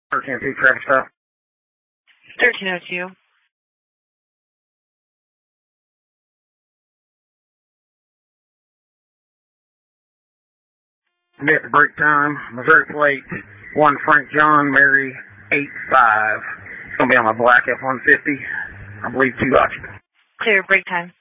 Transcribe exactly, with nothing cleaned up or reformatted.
thirteen oh two traffic stop. thirteen oh two. Get the break time. Missouri plate, one Frank John, Mary, eight five. It's going to be on my black F one fifty. I believe two options. Clear break time.